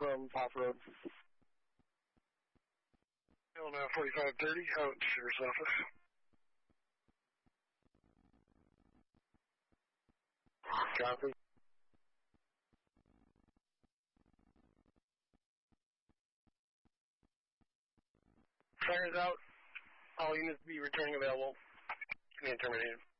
from Pop Road. Now 4530, out to Sheriff's Office. Copy. Fire's out. All units be returning available. Being terminated.